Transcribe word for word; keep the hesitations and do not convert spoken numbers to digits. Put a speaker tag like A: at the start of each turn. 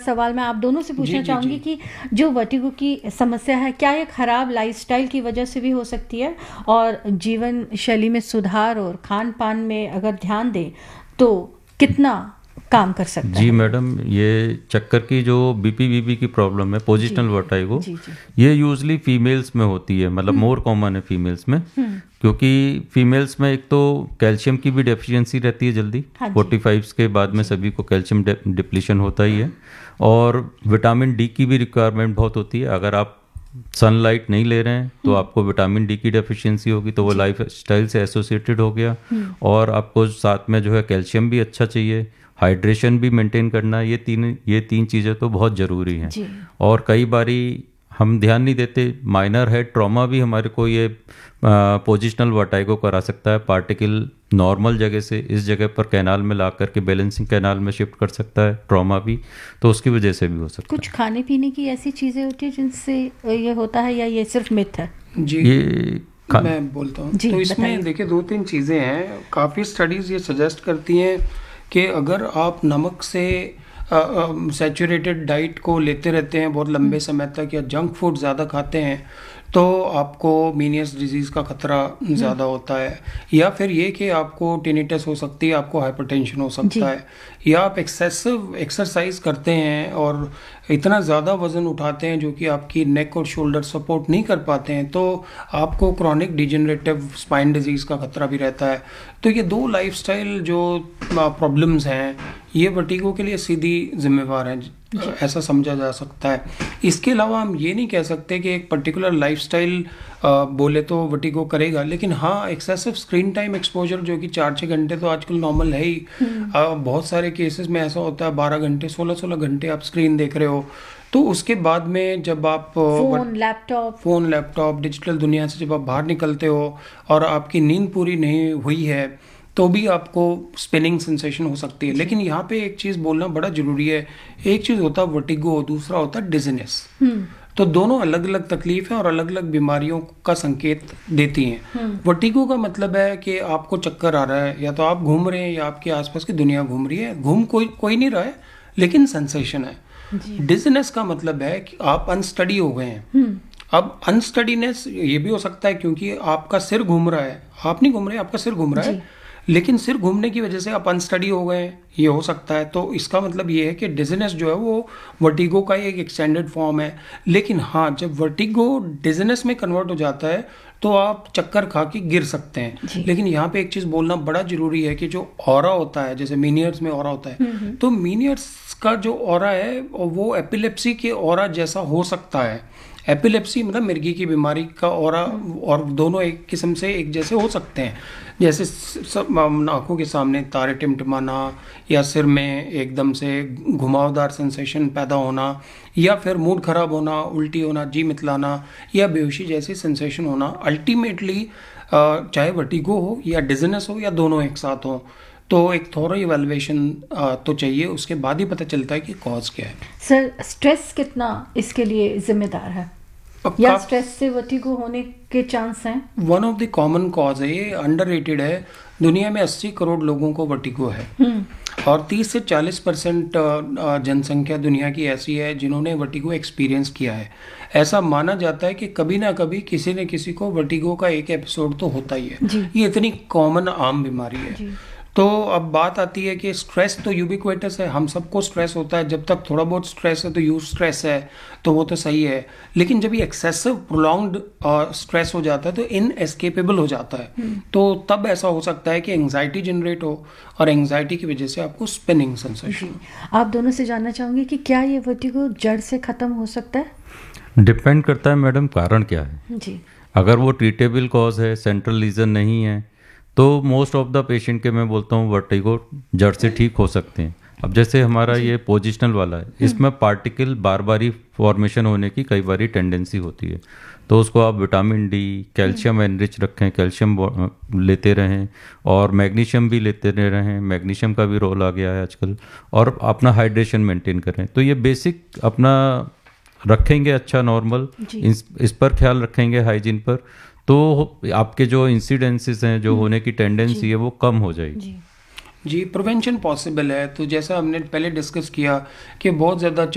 A: सवाल मैं आप दोनों से पूछना चाहूँगी कि जो वर्टिगो की समस्या है, क्या ये खराब लाइफस्टाइल की वजह से भी हो सकती है, और जीवन शैली में सुधार और खान पान में अगर ध्यान दें तो कितना काम कर सकता
B: जी
A: है?
B: मैडम, ये चक्कर की जो बीपी बीपी की प्रॉब्लम है, पोजिशनल वर्टाइगो, ये यूजली फीमेल्स में होती है, मतलब मोर कॉमन है फीमेल्स में, क्योंकि फीमेल्स में एक तो कैल्शियम की भी डेफिशिएंसी रहती है जल्दी, फोर्टी फाइव के बाद में सभी को कैल्शियम डिप्लीशन होता ही है, और विटामिन डी की भी रिक्वायरमेंट बहुत होती है। अगर आप सनलाइट नहीं ले रहे हैं तो आपको विटामिन डी की डेफिशिएंसी होगी, तो वो लाइफ स्टाइल से एसोसिएटेड हो गया। और आपको साथ में जो है कैल्शियम भी अच्छा चाहिए, हाइड्रेशन भी मेंटेन करना, ये तीन ये तीन चीज़ें तो बहुत ज़रूरी हैं। और कई बारी हम ध्यान नहीं देते, माइनर हेड ट्रॉमा भी हमारे को ये पोजिशनल वर्टाइगो करा सकता है। पार्टिकल नॉर्मल जगह से इस जगह पर कैनाल में ला करके बैलेंसिंग कैनाल में शिफ्ट कर सकता है, ट्रॉमा भी, तो उसकी वजह से भी हो सकता है।
A: कुछ खाने पीने की ऐसी चीज़ें होती है जिनसे ये होता है, या ये सिर्फ मिथ है?
C: जी, ये मैं बोलता हूँ। तो इसमें देखिए दो तीन चीज़ें हैं। काफ़ी स्टडीज़ ये सजेस्ट करती हैं कि अगर आप नमक से सैचुरेटेड डाइट को लेते रहते हैं बहुत लंबे समय तक, या जंक फूड ज़्यादा खाते हैं, तो आपको मीनियस डिजीज़ का खतरा ज़्यादा होता है। या फिर ये कि आपको टिनिटस हो सकती है, आपको हाइपरटेंशन हो सकता है, या आप एक्सेसिव एक्सरसाइज करते हैं और इतना ज़्यादा वज़न उठाते हैं जो कि आपकी नेक और शोल्डर सपोर्ट नहीं कर पाते हैं, तो आपको क्रॉनिक डिजेनरेटिव स्पाइन डिजीज़ का खतरा भी रहता है। तो ये दो लाइफस्टाइल जो प्रॉब्लम्स हैं, ये वर्टिगो के लिए सीधी जिम्मेवार हैं, ऐसा समझा जा सकता है। इसके अलावा हम ये नहीं कह सकते कि एक पर्टिकुलर लाइफस्टाइल बोले तो वर्टिगो करेगा, लेकिन हाँ, एक्सेसिव स्क्रीन टाइम एक्सपोजर जो कि चार छः घंटे तो आजकल नॉर्मल है ही। आ, बहुत सारे केसेस में ऐसा होता है बारह घंटे सोलह सोलह घंटे आप स्क्रीन देख रहे हो, तो उसके बाद में जब आप
A: phone laptop
C: phone laptop digital दुनिया से जब आप बाहर निकलते हो और आपकी नींद पूरी नहीं हुई है, तो भी आपको स्पिनिंग सेंसेशन हो सकती है। लेकिन यहाँ पे एक चीज़ बोलना बड़ा ज़रूरी है। एक चीज़ होता है वर्टिगो, दूसरा होता है डिजीनेस। तो दोनों अलग अलग तकलीफ हैं और अलग अलग बीमारियों का संकेत देती हैं। वर्टिगो का मतलब है कि आपको चक्कर आ रहा है, या तो आप घूम रहे हैं या आपके आसपास की दुनिया घूम रही है। घूम कोई कोई नहीं रहा है, लेकिन सेंसेशन है। डिजीनेस का मतलब है कि आप अनस्टडी हो गए हैं। अब अनस्टडीनेस ये भी हो सकता है क्योंकि आपका सिर घूम रहा है, आप नहीं घूम रहे, आपका सिर घूम रहा है, लेकिन सिर घूमने की वजह से आप अनस्टडी हो गए, ये हो सकता है। तो इसका मतलब ये है कि डिजीनेस जो है वो वर्टिगो का एक एक्सटेंडेड फॉर्म है। लेकिन हाँ, जब वर्टिगो डिजीनेस में कन्वर्ट हो जाता है तो आप चक्कर खा के गिर सकते हैं। लेकिन यहाँ पे एक चीज़ बोलना बड़ा जरूरी है कि जो ऑरा होता है, जैसे मीनियर्स में ऑरा होता है, तो मीनियर्स का जो ऑरा है वो एपिलेप्सी के ऑरा जैसा हो सकता है। एपिलेप्सी मतलब मिर्गी की बीमारी का ऑरा, और दोनों एक किस्म से एक जैसे हो सकते हैं। जैसे आंखों के सामने तारे टिमटिमाना, या सिर में एकदम से घुमावदार सेंसेशन पैदा होना, या फिर मूड खराब होना, उल्टी होना, जी मितलाना, या बेहोशी जैसी सेंसेशन होना। अल्टीमेटली चाहे वर्टिगो हो या डिजीनेस हो या दोनों एक साथ हो, तो एक थोड़ा इवैल्यूएशन तो चाहिए, उसके बाद ही पता चलता है कि कॉज क्या है।
A: सर, स्ट्रेस कितना इसके लिए जिम्मेदार है, या स्ट्रेस से वर्टिगो होने के चांस हैं?
C: One of the common cause है, ये अंडररेटेड है। दुनिया में अस्सी करोड़ लोगों को वर्टिगो है, और तीस से चालीस परसेंट जनसंख्या दुनिया की ऐसी है जिन्होंने वर्टिगो एक्सपीरियंस किया है। ऐसा माना जाता है कि कभी ना कभी किसी न किसी को वर्टिगो का एक एपिसोड तो होता ही है। ये इतनी कॉमन आम बीमारी है। तो अब बात आती है कि स्ट्रेस तो यूबिक्वेटस है, हम सबको स्ट्रेस होता है। जब तक थोड़ा बहुत स्ट्रेस है तो यूज स्ट्रेस है, तो वो तो सही है। लेकिन जब ये एक्सेसिव प्रोलॉन्ग्ड स्ट्रेस हो जाता है तो इनएस्केपेबल हो जाता है। तो तब ऐसा हो सकता है कि एंग्जाइटी जनरेट हो, और एंग्जाइटी की वजह से आपको स्पिनिंग सेंसेशन।
A: आप दोनों से जानना चाहूंगी कि क्या ये वर्टिगो जड़ से खत्म हो सकता है?
B: डिपेंड करता है मैडम, कारण क्या है जी। अगर वो ट्रीटेबल कॉज है, सेंट्रल लीजन नहीं है, तो मोस्ट ऑफ द पेशेंट के मैं बोलता हूँ वर्टिगो जड़ से ठीक हो सकते हैं। अब जैसे हमारा ये पोजिशनल वाला है, इसमें पार्टिकल बार बारी फॉर्मेशन होने की कई बारी टेंडेंसी होती है, तो उसको आप विटामिन डी, कैल्शियम एनरिच रखें, कैल्शियम लेते रहें, और मैग्नीशियम भी लेते रहें, मैग्नीशियम का भी रोल आ गया है आजकल, और अपना हाइड्रेशन मेंटेन करें। तो ये बेसिक अपना रखेंगे अच्छा नॉर्मल, इस, इस पर ख्याल रखेंगे हाइजीन पर, तो आपके जो इंसिडेंसेस हैं, जो होने की टेंडेंसी है, वो कम हो जाएगी।
C: जी, जी प्रिवेंशन पॉसिबल है। तो जैसा हमने पहले डिस्कस किया कि बहुत ज़्यादा